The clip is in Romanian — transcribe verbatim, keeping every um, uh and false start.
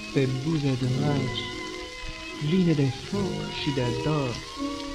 pe buze dragi, pline de foc și de dor,